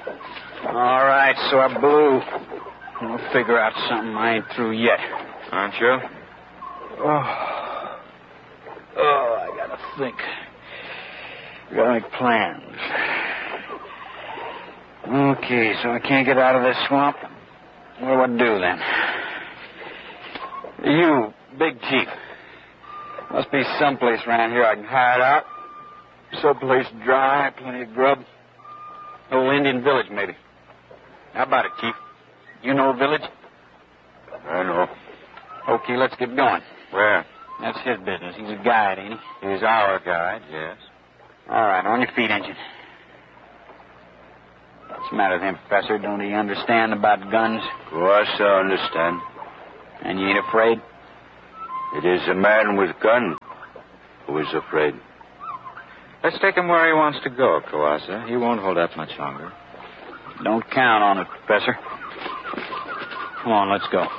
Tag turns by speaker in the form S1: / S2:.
S1: All right, Sore Blue. We'll figure out something. I ain't through yet.
S2: Aren't you?
S1: I gotta think. I gotta make plans. Okay, so I can't get out of this swamp. What do I do then? You, Big Chief. Must be someplace around here I can hide out. Someplace dry, plenty of grub. Old Indian village, maybe. How about it, Chief? You know a village?
S2: I know.
S1: Okay, let's get going.
S2: Where?
S1: That's his business. He's a guide, ain't he?
S2: He's our guide, yes.
S1: All right, on your feet, Injun. What's the matter with him, Professor? Don't he understand about guns?
S2: Of course I understand.
S1: And you ain't afraid?
S2: It is a man with gun who is afraid.
S3: Let's take him where he wants to go, Kawasa. He won't hold up much longer.
S1: Don't count on it, Professor. Come on, let's go.